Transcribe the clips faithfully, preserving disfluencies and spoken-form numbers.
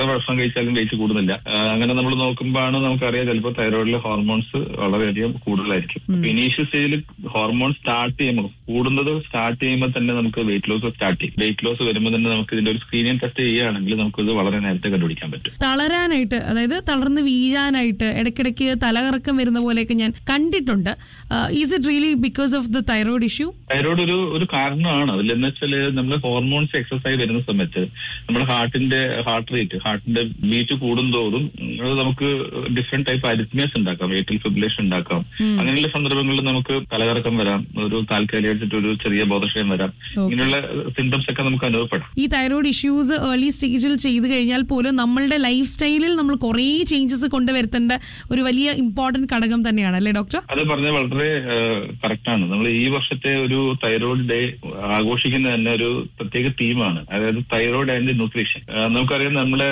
ഭക്ഷണം കഴിച്ചാലും വെയിറ്റ് കൂടുന്നില്ല. അങ്ങനെ നമ്മൾ നോക്കുമ്പോഴാണ് നമുക്കറിയാം ചിലപ്പോൾ തൈറോയിഡിലെ ഹോർമോൺസ് വളരെയധികം കൂടുതലായിരിക്കും. ഇനീഷ്യൽ സ്റ്റേജിൽ ഹോർമോൺ സ്റ്റാർട്ട് ചെയ്യുമ്പോൾ കൂടുന്നത് സ്റ്റാർട്ട് ചെയ്യുമ്പോൾ തന്നെ നമുക്ക് വെയിറ്റ് ലോസ് സ്റ്റാർട്ട് ചെയ്യും. വെയിറ്റ് ലോസ് വരുമ്പോൾ തന്നെ നമുക്ക് ഇതിന്റെ ഒരു സ്ക്രീനിങ് ടെസ്റ്റ് ചെയ്യുകയാണെങ്കിൽ നമുക്കിത് വളരെ നേരത്തെ കണ്ടുപിടിക്കാൻ പറ്റും. തളരാനായിട്ട്, അതായത് തളർന്ന് വീഴാനായിട്ട് ഇടയ്ക്കിടയ്ക്ക് തലകറക്കം വരുന്ന പോലെയൊക്കെ ഞാൻ കണ്ടിട്ടുണ്ട്. Is it really because of the thyroid issue? Thyroid ഒരു ഒരു കാരണമാണ്. അതിലെന്ന് വെച്ചാൽ നമ്മൾ ഹോർമോൺസ് എക്സസൈസ് വരുന്ന സമയത്ത് നമ്മുടെ ഹാർട്ടിന്റെ ഹാർട്ട് റേറ്റ് ഹാർട്ടിന്റെ ബീറ്റ് കൂടുന്തോറും അത് നമുക്ക് ഡിഫറെന്റ് ടൈപ്പ് അരിത്മിയസ് ഉണ്ടാക്കാം, ഏട്രിയൽ ഫിബ്രിലേഷൻ ഉണ്ടാക്കാം. അങ്ങനെയുള്ള സന്ദർഭങ്ങളിൽ നമുക്ക് തലകറക്കം വരാം, ഒരു താൽക്കാലികമായിട്ട് ഒരു ചെറിയ ബോധക്ഷയം വരാം. ഇങ്ങനെയുള്ള സിംറ്റംസ് ഒക്കെ നമുക്ക് അനുഭവപ്പെടാം. ഈ തൈറോയിഡ് ഇഷ്യൂസ് ഏർലി സ്റ്റേജിൽ ചെയ്തു കഴിഞ്ഞാൽ പോലും നമ്മളുടെ ലൈഫ് സ്റ്റൈലിൽ നമ്മൾ കുറേ ചേഞ്ചസ് കൊണ്ടുവരുത്തേണ്ട ഒരു വലിയ ഇമ്പോർട്ടന്റ് ഘടകം തന്നെയാണ് അല്ലേ ഡോക്ടർ? അത് പറഞ്ഞത് വളരെ കറക്റ്റാണ്. നമ്മൾ ഈ വർഷത്തെ ഒരു തൈറോയിഡ് ഡേ ആഘോഷിക്കുന്ന തന്നെ ഒരു പ്രത്യേക തീമാണ്, അതായത് തൈറോയിഡ് ആൻഡ് ന്യൂട്രീഷൻ. നമുക്കറിയാം നമ്മുടെ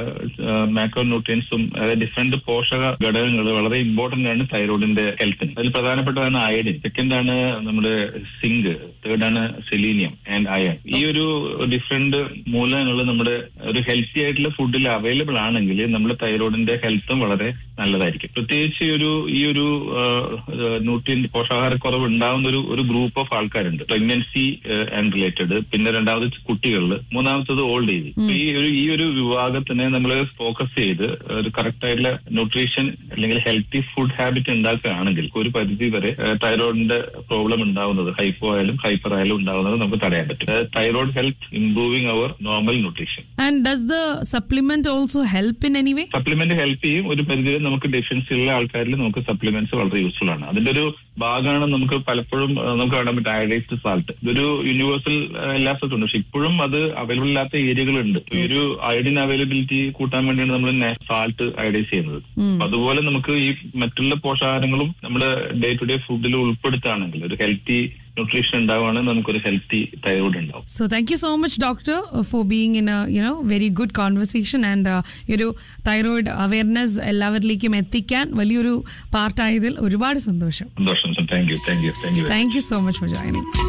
മാക്രോ ന്യൂട്രിയൻസും അതായത് ഡിഫറെന്റ് പോഷക ഘടകങ്ങൾ വളരെ ഇമ്പോർട്ടന്റ് ആണ് തൈറോയിഡിന്റെ ഹെൽത്തിന്. അതിൽ പ്രധാനപ്പെട്ടതാണ് അയഡിൻ, സെക്കൻഡ് ആണ് നമ്മുടെ സിങ്ക്, തേർഡ് ആണ് സെലീനിയം ആൻഡ് അയൺ. ഈ ഒരു ഡിഫറെന്റ് മൂലകങ്ങൾ നമ്മുടെ ഒരു ഹെൽത്തി ആയിട്ടുള്ള ഫുഡിൽ അവൈലബിൾ ആണെങ്കിൽ നമ്മുടെ തൈറോയിഡിന്റെ ഹെൽത്തും വളരെ നല്ലതായിരിക്കും. പ്രത്യേകിച്ച് ഒരു ഈ ഒരു ന്യൂട്രിയൻ പോഷകാഹാരക്കുറവ് ഉണ്ടാവുന്ന ഒരു ഒരു ഗ്രൂപ്പ് ഓഫ് ആൾക്കാരുണ്ട്, പ്രഗ്നൻസി ആൻഡ് റിലേറ്റഡ്, പിന്നെ രണ്ടാമത് കുട്ടികളിൽ, മൂന്നാമത്തത് ഓൾഡ് ഏജ്. ഈ ഒരു ഈ ഒരു വിഭാഗത്തിനെ നമ്മൾ ഫോക്കസ് ചെയ്ത് ഒരു കറക്റ്റ് ആയിട്ടുള്ള ന്യൂട്രീഷൻ അല്ലെങ്കിൽ ഹെൽത്തി ഫുഡ് ഹാബിറ്റ് ഉണ്ടാക്കുകയാണെങ്കിൽ ഒരു പരിധി വരെ തൈറോയിഡിന്റെ പ്രോബ്ലം ഉണ്ടാവുന്നത്, ഹൈപ്പോ ആയാലും ഹൈപ്പർ ആയാലും ഉണ്ടാവുന്നത് നമുക്ക് തടയാൻ പറ്റും. Thyroid health improving our normal nutrition. And does the supplement also help in any way? Supplement help ചെയ്യും. ഒരു പരിധി നമുക്ക് ഡെഫിഷ്യൻസി ഉള്ള ആൾക്കാരിൽ നമുക്ക് സപ്ലിമെന്റ്സ് വളരെ യൂസ്ഫുൾ ആണ്. അതിന്റെ ഒരു ഭാഗമാണ് നമുക്ക് പലപ്പോഴും നമുക്ക് കാണാൻ പറ്റും അയഡൈസ്ഡ് സാൾട്ട്. ഇതൊരു യൂണിവേഴ്സൽ എല്ലാ സ്ഥലത്തുണ്ട്, പക്ഷെ ഇപ്പോഴും അത് അവൈലബിൾ ഇല്ലാത്ത ഏരിയകളുണ്ട്. ഈ ഒരു അയഡിൻ അവൈലബിലിറ്റി കൂട്ടാൻ വേണ്ടിയാണ് നമ്മൾ സാൾട്ട് അയഡൈസ് ചെയ്യുന്നത്. അതുപോലെ നമുക്ക് ഈ മറ്റുള്ള പോഷകാഹാരങ്ങളും നമ്മുടെ ഡേ ടു ഡേ ഫുഡിൽ ഉൾപ്പെടുത്തുകയാണെങ്കിൽ ഒരു ഹെൽത്തി ന്യൂട്രീഷൻ ഉണ്ടാവുകയാണെങ്കിൽ നമുക്കൊരു ഹെൽത്തി തൈറോയിഡ് ഉണ്ടാവും. So thank you so much doctor for being in A you know very good conversation and ഒരു തൈറോയിഡ് അവയർനെസ് എല്ലാവരിലേക്കും എത്തിക്കാൻ വലിയൊരു പാർട്ടായതിൽ ഒരുപാട് സന്തോഷം. സന്തോഷം. Thank you thank you thank you thank you so much for joining.